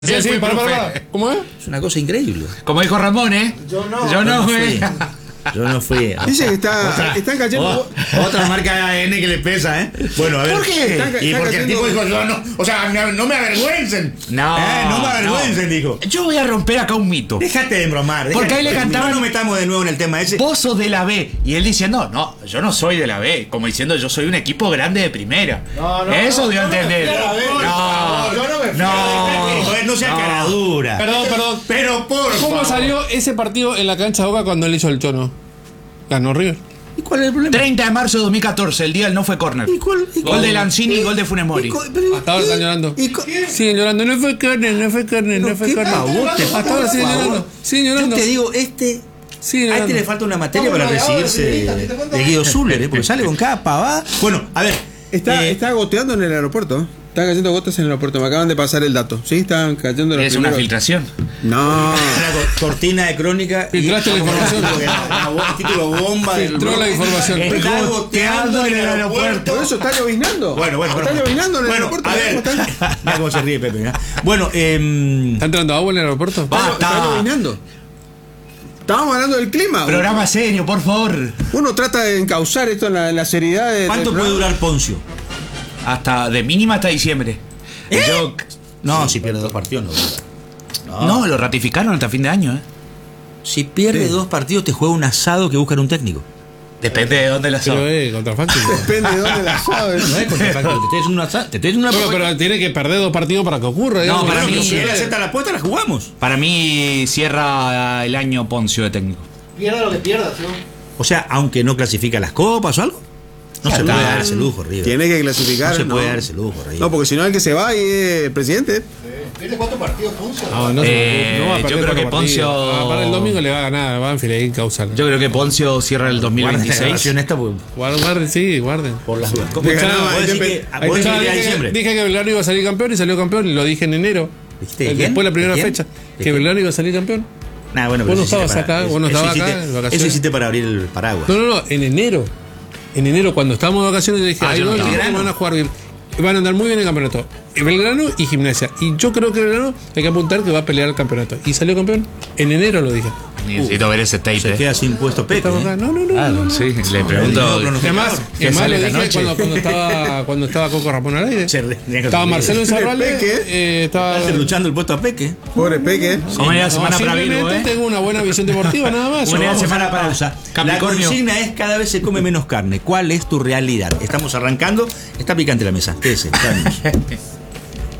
Sí, para. ¿Cómo es? Es una cosa increíble. Como dijo Ramón, ¿eh? Yo no fui. Dice que están cayendo. Otra marca de ADN que le pesa, ¿eh? Bueno, a ver. ¿Por qué? Y porque el tipo dijo, yo no, o sea, no me avergüencen. No me avergüencen, dijo. Yo voy a romper acá un mito. Déjate de bromar. Porque ahí le cantaban. No nos metamos de nuevo en el tema ese. Vos sos de la B. Y él diciendo, no, yo no soy de la B. Como diciendo, yo soy un equipo grande de primera. Eso dio a entender. No sea cara dura. Perdón. Pero por ¿Cómo favor. salió ese partido en la cancha de Boca cuando él hizo el chono? Ganó River. ¿Y cuál es el problema? 30 de marzo de 2014, el día del no fue córner. Gol de Lanzini y gol de Funes Mori. Hasta ahora están llorando. Siguen llorando. No fue córner. Hasta ahora siguen llorando. Siguen llorando. Yo te digo, a este le falta una materia para recibirse de Guido Zuller, porque sale con cada pavada. Bueno, a ver. Está goteando en el aeropuerto. Están cayendo gotas en el aeropuerto. Me acaban de pasar el dato. Sí, están cayendo los Es una filtración. No. Una cortina de crónica. Filtraste la información. El título bomba del Filtró la información. Está goteando en el aeropuerto. Por eso está lloviznando. Bueno. Está lloviznando en el aeropuerto. A ver. Mira cómo se ríe Pepe. ¿Eh? Bueno, ¿Está entrando agua en el aeropuerto? Está lloviznando. Estábamos hablando del clima. Programa serio, por favor. Uno trata de encauzar esto en la seriedad de. ¿cuánto puede durar Poncio? De mínima hasta diciembre. No, si pierde 2 partidos no dura. No, lo ratificaron hasta fin de año, Si pierde 2 partidos te juega un asado que buscan un técnico. Depende de dónde la Pero contrafáctico. Depende de dónde la sabes. No es contrafáctico, te estoy diciendo un asado. Te estoy diciendo una Pero tiene que perder 2 partidos para que ocurra. No, para mí, si él acepta la apuesta, la jugamos. Para mí cierra el año Poncio de técnico. Pierda lo que pierda, ¿no? O sea, aunque no clasifica las copas o algo. No se puede dar ese lujo, River. Tiene que clasificar. No se puede dar ese lujo, River. No, porque si no, el que se va ahí es el presidente. ¿Pierde 4 partidos, Poncio? No va a perder yo creo que 4 Poncio. partidos. Para el domingo le va a ganar, Banfield ahí causal. Yo creo que Poncio cierra el 2026. Guarden. Por las dudas. Dije que Belgrano iba a salir campeón y salió campeón, y lo dije en enero. ¿Viste? Después de la primera fecha. Que Belgrano iba a salir campeón. Bueno, Vos no estabas acá, vos no estabas acá en vacaciones. Eso hiciste para abrir el paraguas. No, en enero. En enero, cuando estábamos de vacaciones, yo dije, van a jugar bien. Van a andar muy bien en el campeonato. Belgrano y Gimnasia. Y yo creo que Belgrano hay que apuntar que va a pelear el campeonato. Y salió campeón. En enero lo dije. Necesito ver ese tape. Se queda sin puesto Pepe. No. Sí, le pregunto. Además lo dije cuando estaba Coco Rapón al aire. Estaba Marcelo Enzarralde. Estaba luchando el puesto a Peque. Pobre Peque. Buena semana para Virgo, tengo una buena visión deportiva, nada más. Buena semana para pausa. Capricornio. La consigna es: cada vez se come menos carne. ¿Cuál es tu realidad? Estamos arrancando. Está picante la mesa. Quédese.